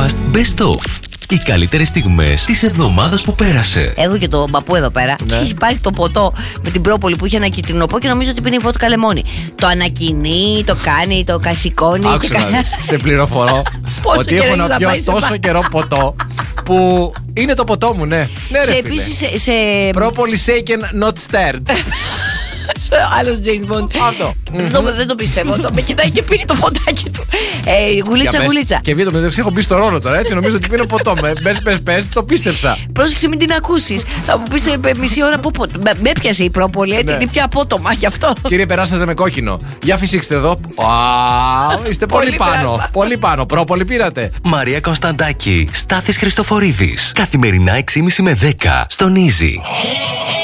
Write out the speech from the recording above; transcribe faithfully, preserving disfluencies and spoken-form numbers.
Breakfast Best Of. Οι καλύτερες στιγμές της εβδομάδας που πέρασε. Έχω και τον παππού εδώ πέρα. Ναι. Και έχει πάρει το ποτό με την πρόπολη που είχε ένα κυτρινοπό και νομίζω ότι πίνει βότκα λεμόνι. Το ανακοινεί, το κάνει, το κασικώνει. Άκουσα να δεις. Σε πληροφορώ Πόσο ότι καιρό έχω έχεις να να πιω πάει σε τόσο μπαρ. καιρό ποτό που είναι το ποτό μου, ναι. Ναι, ρε Σε φίλε. επίσης σε. σε... Πρόπολη shaken, not stirred. Άλλος James Bond. Αυτό. Δεν το, δεν το πιστεύω. Το με κοιτάει και πίνει το ποτάκι του. Ε, Για γουλίτσα, πες. γουλίτσα. Και βίντεο μεταξύ έχω μπει στο ρόλο τώρα, έτσι. Νομίζω ότι πίνω ποτό. Πες, πες, πες, το πίστεψα. Πρόσεξε, μην την ακούσει. Θα μου πει μισή ώρα που. Με, με έπιασε η πρόπολη, έτσι. Ναι. Είναι πια απότομα γι' αυτό. Κύριε, περάσατε με κόκκινο. Για φυσήξτε εδώ. Α, είστε πολύ, Πολύ πάνω. πράγμα. Πολύ πάνω. Πρόπολη πήρατε. Μαρία Κωνσταντάκη, Στάθης Χριστοφορίδης. Καθημερινά έξι και μισή με δέκα στον Easy.